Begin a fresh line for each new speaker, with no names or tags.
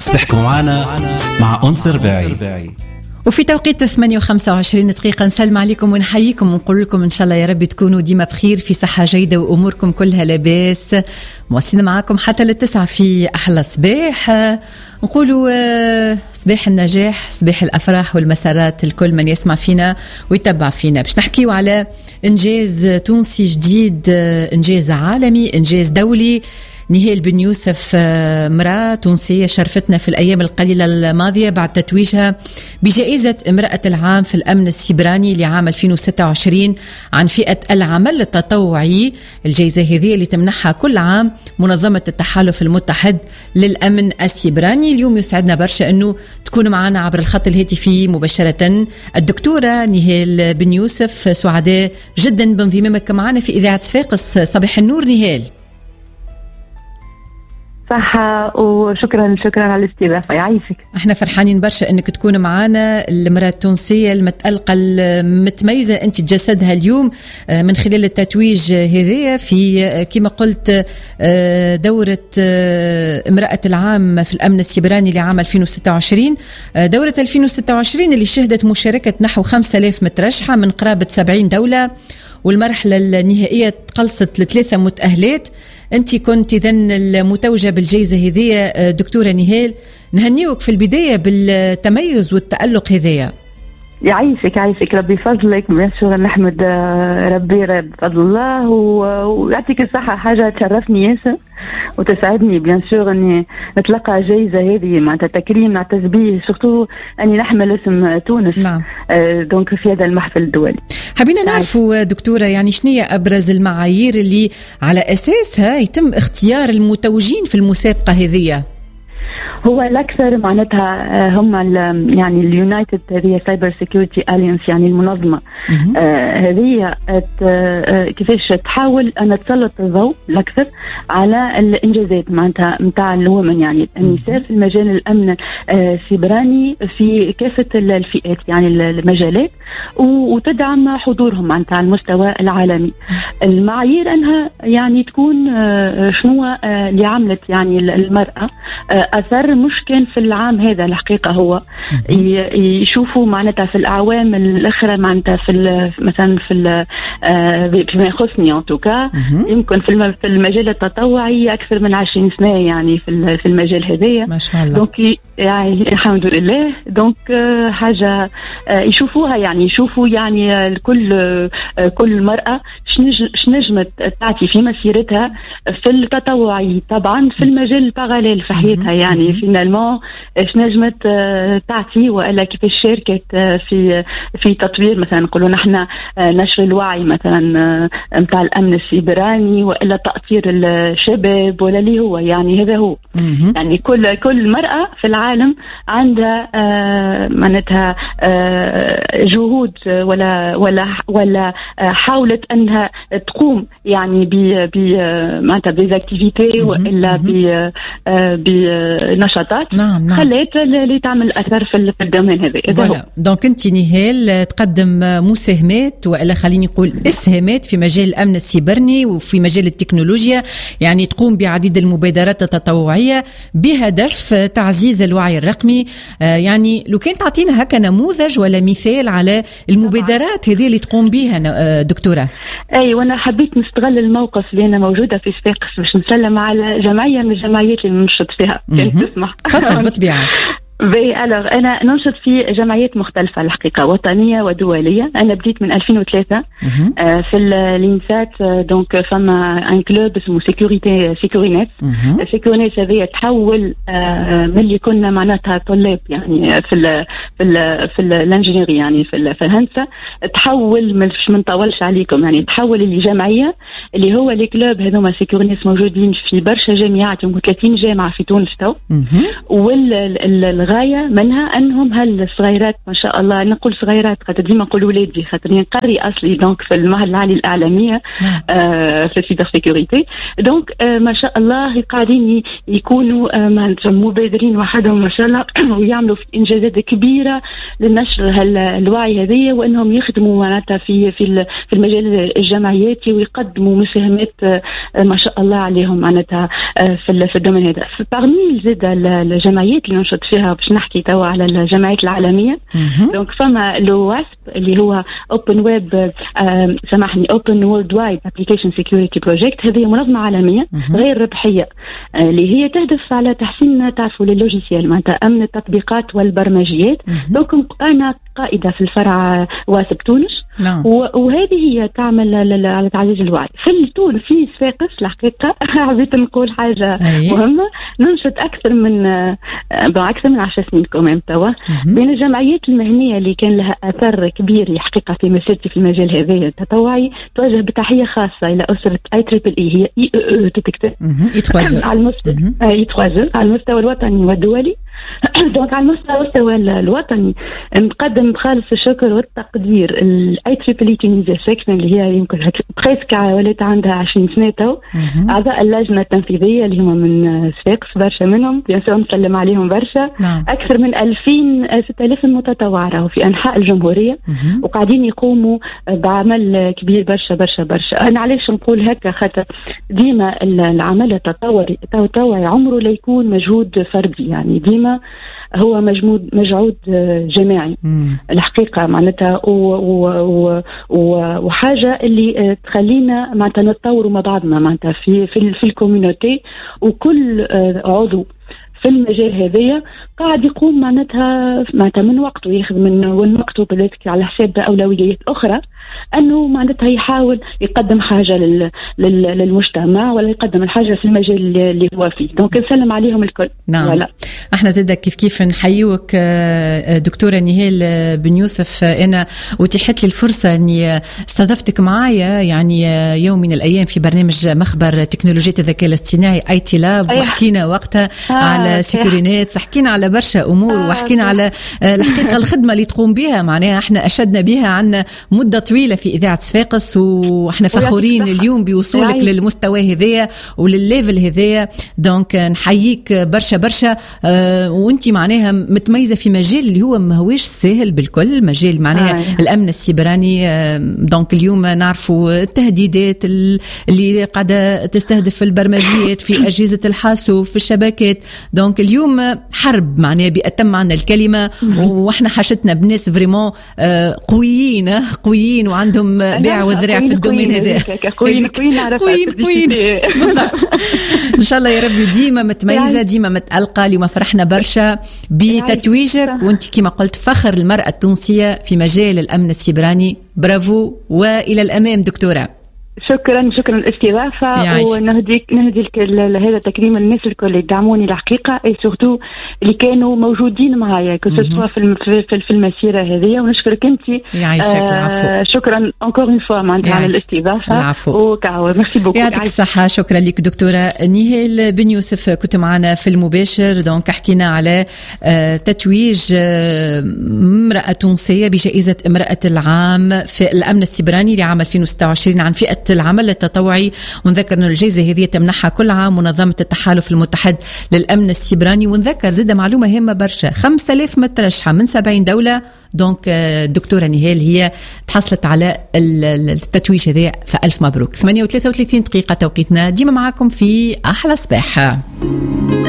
صبحكم معنا مع أنس رباعي.
وفي توقيت 8:25 دقيقة نسلم عليكم ونحييكم ونقول لكم إن شاء الله يا رب تكونوا ديما بخير في صحة جيدة وأموركم كلها لاباس. مواصلين معاكم حتى للتسعة في أحلى صباح. نقولوا صباح النجاح، صباح الأفراح والمسارات الكل من يسمع فينا ويتبع فينا. باش نحكيوا على إنجاز تونسي جديد، إنجاز عالمي، إنجاز دولي. نهال بن يوسف امرأة تونسية شرفتنا في الأيام القليلة الماضية بعد تتويجها بجائزة امرأة العام في الأمن السيبراني لعام 2026 عن فئة العمل التطوعي. الجائزة هذه اللي تمنحها كل عام منظمة التحالف المتحد للأمن السيبراني. اليوم يسعدنا برشا أنه تكون معنا عبر الخط الهاتفي مباشرة الدكتورة نهال بن يوسف. سعداء جدا بانضمامك معنا في إذاعة صفاقس. صباح النور نهال.
صحة وشكرا على الاستضافة، يعيشك.
احنا فرحانين برشا انك تكون معنا. المرأة التونسية المتألقة المتميزة انت تجسدها اليوم من خلال التتويج هذايا في كما قلت دورة امرأة العام في الأمن السيبراني لعام 2026. دورة 2026 اللي شهدت مشاركة نحو 5000 مترشحة من قرابة 70 دولة، والمرحلة النهائية تقلصت ل3 متأهلات. أنت كنت إذن المتوجة بالجائزة هذه دكتورة نهال، نهنيوك في البداية بالتميز والتألق هذايا.
يعيشك ربي فضلك. بيشغل نحمد ربي بفضل الله ويعطيك الصحة. حاجة تشرفني ياسر وتسعدني بيان سور اني نتلقى جائزة هذه معناتها تكريم نعتز به، سورتو اني نحمل اسم تونس.
نعم.
دونك في هذا المحفل الدولي
حبينا نعرفوا دكتورة يعني شنية أبرز المعايير اللي على أساسها يتم اختيار المتوجين في المسابقة هذه؟
هو الأكثر معناتها هم يعني اليونايتد هذه سايبر سيكيورتي أليانس، يعني المنظمة هذه كيفاش تحاول أن تسلط الضوء الأكثر على الإنجازات معناتها متاع الومن، يعني النساء في المجال الأمن السيبراني في كافة الفئات يعني المجالات، وتدعم حضورهم معناتها على المستوى العالمي. المعايير أنها يعني تكون شنو اللي عملت يعني المرأة أثر مشكل في العام هذا. الحقيقة هو يشوفوا معناتها في الأعوام الأخرى معناتها في مثلا فيما يخصني أنتوكا يمكن في المجال التطوعي أكثر من 20 سنة يعني في المجال هذايا
ما شاء الله.
دونك يعني الحمد لله. دونك حاجة يشوفوها يعني يشوفوا يعني كل مرأة شنجمت تعطي في مسيرتها في التطوعي، طبعا في المجال الباراليل في حياتها يعني فينالمون شنجمت تعطي وإلا كيف شاركت في تطوير مثلا نقولوا نحن نشر الوعي مثلا متاع الأمن السيبراني وإلا تأطير الشباب ولا اللي هو يعني هذا هو يعني كل مرأة في العالم عندها معناتها جهود ولا حاولت أنها تقوم يعني معناتها بزاكتيفيتي وإلا بنشاطات
نعم.
خلت اللي تعمل أثر في الدومين هذا.
دونك أنت نهال تقدم مساهمات وإلا خليني نقول اسهامات في مجال الأمن السيبراني وفي مجال التكنولوجيا، يعني تقوم بعديد المبادرات التطوعية بهدف تعزيز الوعي الرقمي. يعني لو كنت تعطينا هكا نموذج ولا مثال على المبادرات هذه اللي تقوم بها دكتورة.
أي وأنا حبيت نستغل الموقف اللي أنا موجودة في صفاقس باش نسلم على جمعية من الجمعيات اللي ننشط فيها. كنت تسمح؟
تفضل بالطبيعة.
أنا ننشط في جمعيات مختلفة الحقيقة، وطنية ودولية. أنا بديت من 2003 في الإنسات. دونك فما ان كلوب اسمه سيكورينيت. سيكورينيت هذه تحول من اللي كنا معناتها طلاب يعني في الانجينيري يعني في الهندسة، تحول مش منطولش عليكم يعني تحول لجمعية اللي هو لي كلوب هذوما سيكورينيت موجودين في برشا جامعات، يمكن 30 جامعة في تونس تو. غاية منها أنهم هالصغيرات ما شاء الله، نقول صغيرات خاطر ديما نقول ولادي خاطر نقري أصلي دونك في المعهد العالي الإعلامية في السيبر سيكوريتي. دونك ما شاء الله قاعدين يكونوا مبادرين وحدهم ما شاء الله ويعملوا إنجازات كبيرة للنشر الوعي هذه، وأنهم يخدموا معناتها في المجال الجمعياتي ويقدموا مساهمات ما شاء الله عليهم معناتها في الدومين هذا. بارمي زاد الجمعيات اللي ننشط فيها باش نحكي توا على الجمعيات العالمية. دونك فما لو واسب اللي هو اوبن ويب سامحني اوبن وورلد وايد ابليكيشن سيكيورتي بروجكت. هذه منظمة عالمية غير ربحية اللي هي تهدف على تحسين تعرفوا لللوجيسيال معناتها امن التطبيقات والبرمجيات. دونك انا قائدة في الفرع واسب تونس. وهذه هي تعمل على تعزيز الوعي في تونس في صفاقس. الحقيقة حبيت نقول حاجة مهمة، ننشط أكثر من 10 سنين كمان توا بين الجمعيات المهنية اللي كان لها أثر كبير حقيقة في مسيرتي في المجال هذا التطوعي. توجه بتحية خاصة إلى أسرة IEEE هي تتكتب على المستوى الوطني والدولي. دونك على المستوى الوطني نقدم خالص الشكر والتقدير IEEE تونسيا سكن اللي هي يمكن بريسك ولات عندها 20 سنة تو. أعضاء اللجنة التنفيذية اللي هم من صفاقس برشا منهم بيانسور نسلم عليهم برشا. أكثر من 6000 متطوعة في أنحاء الجمهورية وقاعدين يقوموا بعمل كبير برشا برشا برشا. أنا علاش نقول هكا خاطر ديما العمل التطوعي عمره لا يكون مجهود فردي، يعني ديما هو مجهود جماعي الحقيقة معناتها وحاجة اللي تخلينا معناتها نتطوروا مع بعضنا معناتها في الكوميونيتي. وكل عضو في المجال هذايا قاعد يقوم معناتها من وقته ياخذ من وقته بذلك على حساب أولويات أخرى، أنه معناتها يحاول يقدم حاجة للمجتمع ولا يقدم الحاجة في المجال اللي هو فيه. دونك نسلم عليهم الكل.
نعم. احنا زيدا كيف نحيوك دكتورة نهال بن يوسف. انا اتيحت لي الفرصة اني استضفتك معايا يعني يوم من الايام في برنامج مخبر تكنولوجيا الذكاء الاصطناعي IT لاب وحكينا وقتها على سيكورينات، حكينا على برشا امور وحكينا على الحقيقة الخدمة اللي تقوم بها معناها احنا اشدنا بها عن مدة طويلة في إذاعة صفاقس، واحنا فخورين اليوم بوصولك للمستوى هذايا وللليفل هذايا. دونك نحييك برشا برشا. وانتي معناها متميزة في مجال اللي هو ما هوش سهل بالكل، مجال معناها الأمن السيبراني. دونك اليوم نعرفوا التهديدات اللي قاعدة تستهدف البرمجيات في أجهزة الحاسوب في الشبكات. دونك اليوم حرب معناها بأتم معنى الكلمة، واحنا حاجتنا بناس فريمون قويين وعندهم باع وذراع في الدومين هذا. قويين بالضبط. ان شاء الله يا ربي ديما متميزه ديما متألقه. اليوم فرحنا برشا بتتويجك، وانت كما قلت فخر المرأة التونسية في مجال الأمن السيبراني. برافو والى الامام دكتورة.
شكرا الاستضافة، ونهديك هذا تكريم الناس الكل اللي دعموني الحقيقة اي سورتو اللي كانوا موجودين معايا كسوا في المسيرة هذه. ونشكرك انت. شكرا encore une fois معناتها على الاستضافة. ميرسي بوكو.
يعطيك الصحة. شكرا لك دكتورة نهال بن يوسف كنت معنا في المباشر. دونك حكينا على تتويج امرأة تونسية بجائزة امرأة العام في الأمن السيبراني لعام 2026 عن فئة العمل التطوعي. ونذكر أن الجائزة هذه تمنحها كل عام منظمة التحالف المتحد للأمن السيبراني. ونذكر زيادة معلومة هامة برشا، 5000 مترشحة من 70 دولة. دونك الدكتورة نهال هي تحصلت على التتويج هذا، فألف مبروك. 8:33 توقيتنا. ديما معاكم في أحلى صباح.